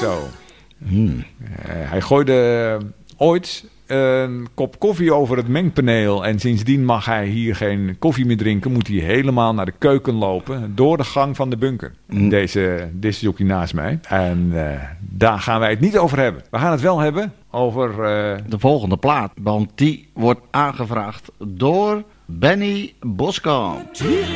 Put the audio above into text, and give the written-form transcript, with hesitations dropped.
Zo. Hij gooide ooit een kop koffie over het mengpaneel. En sindsdien mag hij hier geen koffie meer drinken. Moet hij helemaal naar de keuken lopen. Door de gang van de bunker. Deze discjockey naast mij. En daar gaan wij het niet over hebben. We gaan het wel hebben over... de volgende plaat. Want die wordt aangevraagd door Benny Boskamp.